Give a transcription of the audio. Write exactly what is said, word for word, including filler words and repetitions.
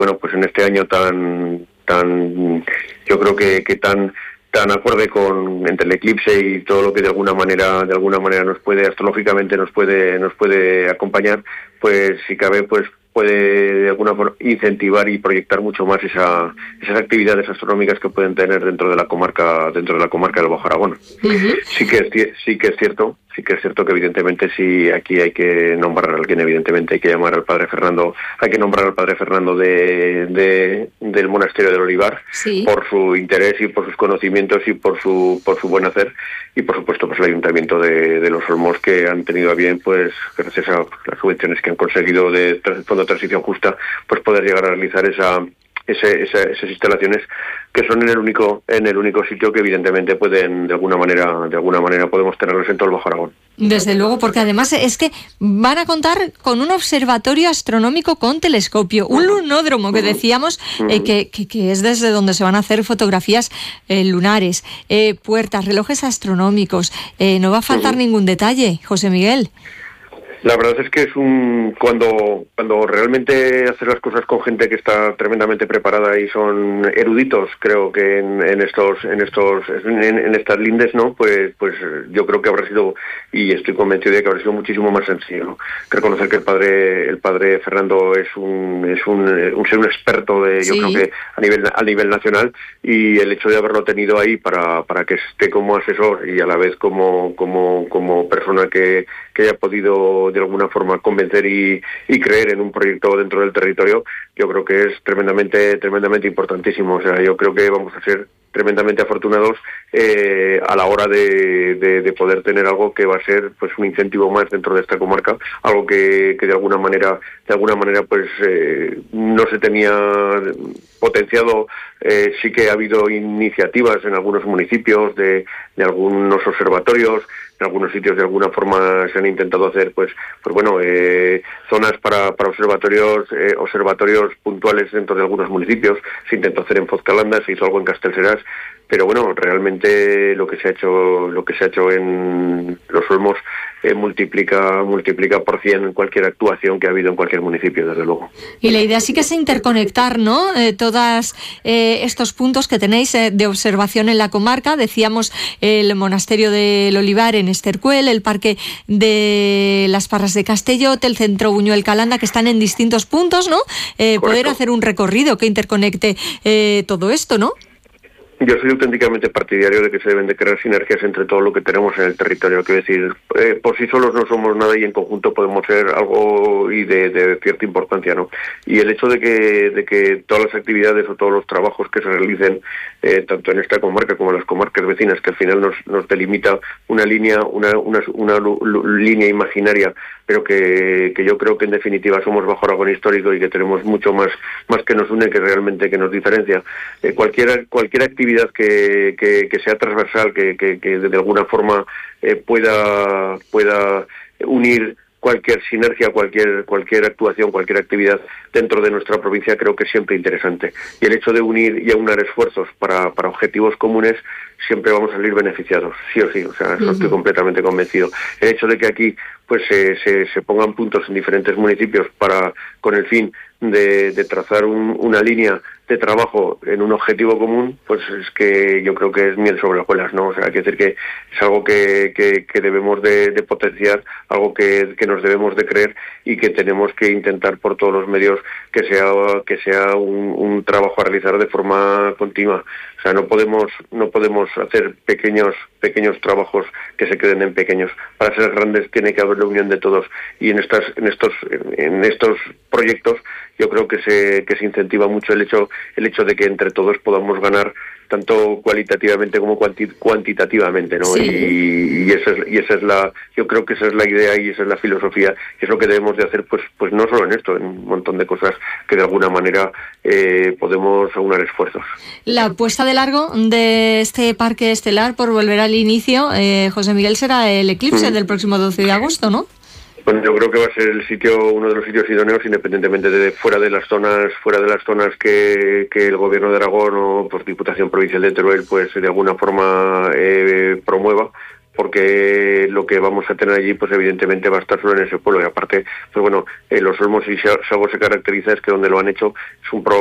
bueno, pues en este año tan, tan, yo creo que, que tan, tan acorde con entre el eclipse y todo lo que de alguna manera, de alguna manera nos puede, astrológicamente nos puede, nos puede acompañar, pues si cabe, pues puede de alguna forma incentivar y proyectar mucho más esa, esas actividades astronómicas que pueden tener dentro de la comarca, dentro de la comarca del Bajo Aragón. Uh-huh. Sí que es, sí que es cierto, sí que es cierto que evidentemente sí aquí hay que nombrar a alguien, evidentemente hay que llamar al padre Fernando, hay que nombrar al padre Fernando de, de del monasterio del Olivar, sí, por su interés y por sus conocimientos y por su por su buen hacer, y por supuesto pues el ayuntamiento de, de Los Olmos, que han tenido a bien, pues gracias a las subvenciones que han conseguido de Fondo de Transición Justa, pues poder llegar a realizar esa Ese, esa, esas instalaciones que son en el único en el único sitio que evidentemente pueden de alguna manera de alguna manera podemos tenerlos en todo el Bajo Aragón. Desde luego, porque además es que van a contar con un observatorio astronómico con telescopio, un lunódromo que decíamos eh, que, que, que es desde donde se van a hacer fotografías eh, lunares, eh, puertas, relojes astronómicos. Eh, no va a faltar uh-huh. ningún detalle, José Miguel. La verdad es que es un cuando cuando realmente haces las cosas con gente que está tremendamente preparada y son eruditos, creo que en, en estos en estos en, en estas lindes, ¿no? Pues pues yo creo que habrá sido, y estoy convencido de que habrá sido muchísimo más sencillo, ¿no? Reconocer que el padre el padre Fernando es un es un, un ser un experto de yo sí. creo que a nivel a nivel nacional, y el hecho de haberlo tenido ahí para para que esté como asesor y a la vez como como como persona que que haya podido de alguna forma convencer y, y creer en un proyecto dentro del territorio, yo creo que es tremendamente tremendamente importantísimo. O sea, yo creo que vamos a ser tremendamente afortunados eh, a la hora de, de, de poder tener algo que va a ser pues un incentivo más dentro de esta comarca, algo que, que de alguna manera de alguna manera pues eh, no se tenía potenciado. Eh, sí que ha habido iniciativas en algunos municipios de, de algunos observatorios. En algunos sitios de alguna forma se han intentado hacer pues pues bueno eh, zonas para, para observatorios eh, observatorios puntuales dentro de algunos municipios. Se intentó hacer en Fozcalanda, se hizo algo en Castelserás, pero bueno, realmente lo que se ha hecho lo que se ha hecho en Los Olmos eh, multiplica multiplica por cien cualquier actuación que ha habido en cualquier municipio, desde luego. Y la idea sí que es interconectar, ¿no? Eh, todas eh, estos puntos que tenéis eh, de observación en la comarca. Decíamos el monasterio del Olivar en Estercuel, el parque de las Parras de Castellot, el centro Buñuel Calanda, que están en distintos puntos, ¿no? Eh, poder hacer un recorrido que interconecte eh, todo esto, ¿no? Yo soy auténticamente partidario de que se deben de crear sinergias entre todo lo que tenemos en el territorio. Quiero decir, eh, por sí solos no somos nada y en conjunto podemos ser algo y de, de cierta importancia, ¿no? Y el hecho de que de que todas las actividades o todos los trabajos que se realicen, eh, tanto en esta comarca como en las comarcas vecinas, que al final nos, nos delimita una línea, una, una, una lu, lu, línea imaginaria, pero que, que yo creo que en definitiva somos Bajo Aragón histórico y que tenemos mucho más, más que nos une que realmente que nos diferencia. Eh, cualquier, cualquier actividad Que, que, que sea transversal, que, que, que de alguna forma eh, pueda pueda unir cualquier sinergia, cualquier cualquier actuación, cualquier actividad dentro de nuestra provincia, creo que es siempre interesante. Y el hecho de unir y aunar esfuerzos para, para objetivos comunes, siempre vamos a salir beneficiados, sí o sí. O sea, eso uh-huh. estoy completamente convencido. El hecho de que aquí pues se, se, se pongan puntos en diferentes municipios para con el fin de, de trazar un, una línea de trabajo en un objetivo común, pues es que yo creo que es miel sobre hojuelas, ¿no? O sea, hay que decir que es algo que, que, que debemos de, de potenciar, algo que, que nos debemos de creer y que tenemos que intentar por todos los medios que sea que sea un, un trabajo a realizar de forma continua. O sea, no podemos no podemos hacer pequeños pequeños trabajos que se queden en pequeños. Para ser grandes tiene que haber la unión de todos, y en estas en estos en estos proyectos yo creo que se que se incentiva mucho el hecho el hecho de que entre todos podamos ganar tanto cualitativamente como cuanti, cuantitativamente, ¿no? Sí. Y, y esa es y esa es la yo creo que esa es la idea y esa es la filosofía, y es lo que debemos de hacer, pues pues no solo en esto, en un montón de cosas que de alguna manera eh, podemos aunar esfuerzos. La puesta de largo de este parque estelar, por volver al inicio, eh, José Miguel, será el eclipse mm. del próximo doce de agosto, ¿no? Bueno, yo creo que va a ser el sitio, uno de los sitios idóneos, independientemente de fuera de las zonas, fuera de las zonas que, que el Gobierno de Aragón o por Diputación Provincial de Teruel, pues de alguna forma eh, promueva. porque lo que vamos a tener allí, pues evidentemente va a estar solo en ese pueblo. Y aparte, pues bueno, eh, los Olmos y Sago se caracteriza es que donde lo han hecho es un pro